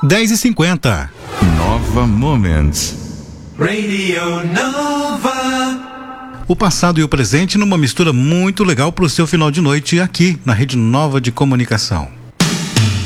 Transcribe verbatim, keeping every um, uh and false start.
dez e cinquenta. Nova Moments. Radio Nova. O passado e o presente numa mistura muito legal para o seu final de noite aqui na Rede Nova de Comunicação.